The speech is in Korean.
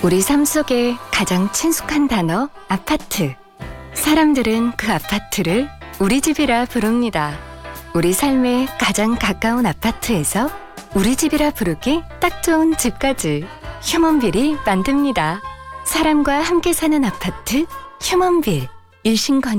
우리 삶 속에 가장 친숙한 단어 아파트. 사람들은 그 아파트를 우리 집이라 부릅니다. 우리 삶에 가장 가까운 아파트에서 우리 집이라 부르기 딱 좋은 집까지 휴먼빌이 만듭니다. 사람과 함께 사는 아파트 휴먼빌. 일신건